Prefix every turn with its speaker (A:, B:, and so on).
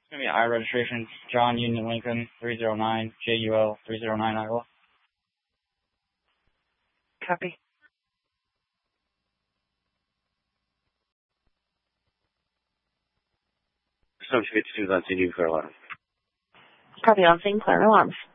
A: It's going to be I registration, John Union Lincoln, 309, JUL 309 Iowa.
B: Copy.
C: Assumption 52 is on scene, Clear alarm.
B: Copy on scene, clear alarms.